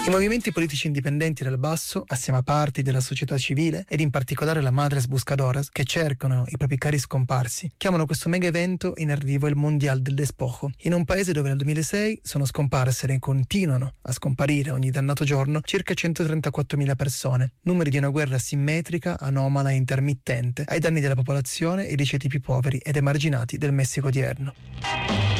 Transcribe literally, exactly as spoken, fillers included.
I movimenti politici indipendenti del Basso, assieme a parti della società civile ed in particolare la Madres Buscadoras, che cercano i propri cari scomparsi, chiamano questo mega evento in arrivo il Mondial del Despojo, in un paese dove nel duemilasei sono scomparse e continuano a scomparire ogni dannato giorno circa centotrentaquattromila persone, numeri di una guerra asimmetrica, anomala e intermittente, ai danni della popolazione e dei ceti più poveri ed emarginati del Messico odierno.